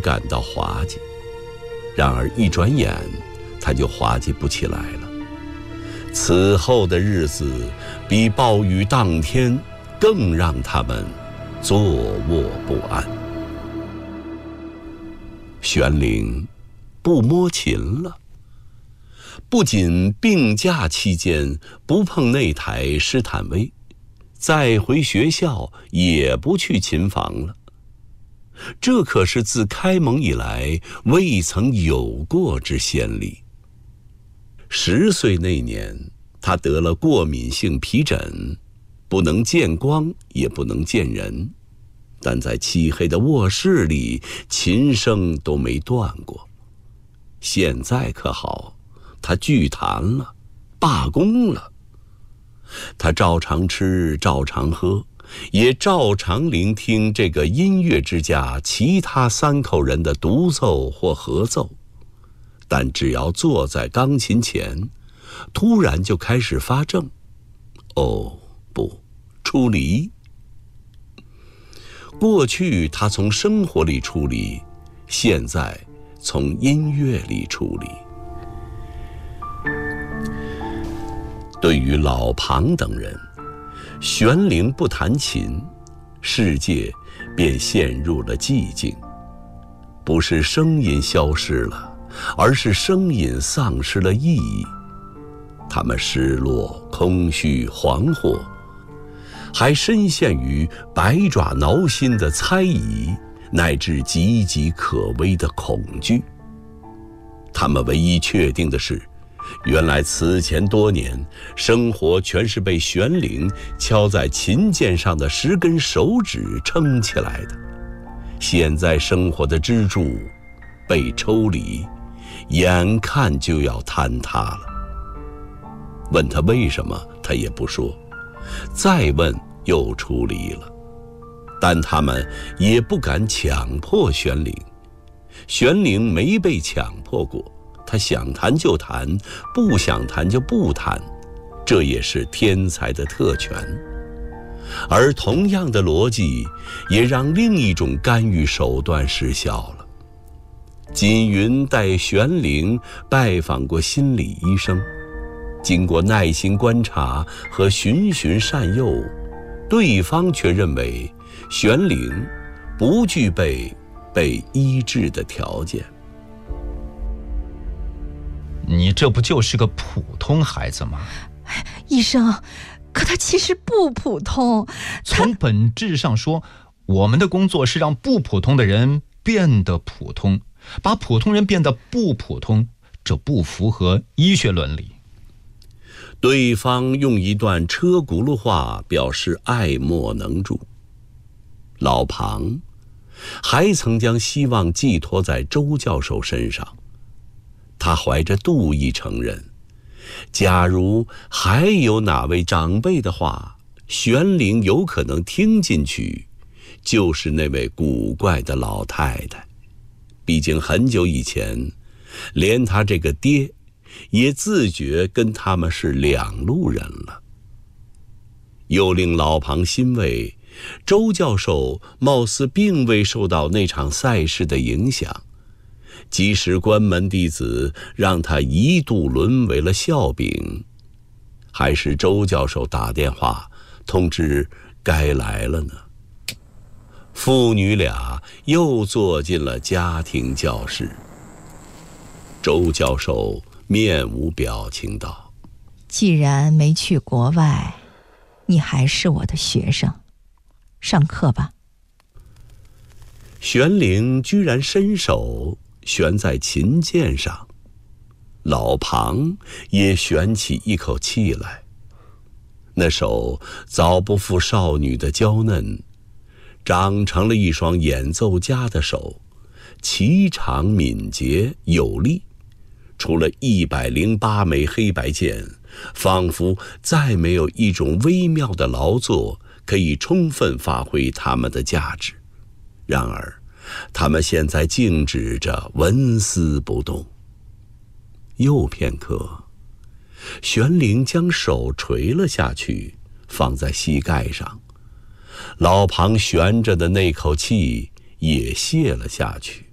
感到滑稽，然而一转眼，他就滑稽不起来了。此后的日子比暴雨当天更让他们坐卧不安。玄龄不摸琴了，不仅病假期间不碰那台施坦威，再回学校也不去琴房了。这可是自开蒙以来未曾有过之先例。10岁那年，他得了过敏性皮疹，不能见光，也不能见人，但在漆黑的卧室里，琴声都没断过。现在可好，他拒弹了，罢工了。他照常吃，照常喝，也照常聆听这个音乐之家其他3口人的独奏或合奏，但只要坐在钢琴前，突然就开始发怔。哦，不，出离。过去他从生活里出离，现在从音乐里出离。对于老庞等人，玄龄不弹琴，世界便陷入了寂静。不是声音消失了，而是声音丧失了意义。他们失落、空虚、惶惑，还深陷于百爪挠心的猜疑，乃至岌岌可危的恐惧。他们唯一确定的是，原来此前多年，生活全是被玄龄敲在琴键上的10根手指撑起来的。现在生活的支柱被抽离，眼看就要坍塌了。问他为什么，他也不说；再问，又出离了。但他们也不敢强迫玄龄，玄龄没被强迫过。他想弹就弹，不想弹就不弹，这也是天才的特权。而同样的逻辑也让另一种干预手段失效了。锦云带玄龄拜访过心理医生，经过耐心观察和循循善诱，对方却认为玄龄不具备被医治的条件。 你这不就是个普通孩子吗？ 医生，可他其实不普通。 从本质上说，我们的工作是让不普通的人变得普通，把普通人变得不普通，这不符合医学伦理。 对方用一段车轱辘话表示爱莫能助。老庞还曾将希望寄托在周教授身上，他怀着妒意承认，假如还有哪位长辈的话，玄龄有可能听进去，就是那位古怪的老太太。毕竟很久以前，连他这个爹也自觉跟他们是两路人了。又令老庞欣慰，周教授貌似并未受到那场赛事的影响，即使关门弟子让他一度沦为了笑柄，还是周教授打电话通知该来了呢。父女俩又坐进了家庭教室。周教授面无表情道： 既然没去国外，你还是我的学生，上课吧。 玄龄居然伸手悬在琴键上，老庞也悬起一口气来。那手早不复少女的娇嫩，长成了一双演奏家的手，颀长敏捷有力。除了108枚黑白键，仿佛再没有一种微妙的劳作可以充分发挥它们的价值。然而他们现在静止着，纹丝不动。又片刻，玄龄将手垂了下去，放在膝盖上，老庞悬着的那口气也泄了下去。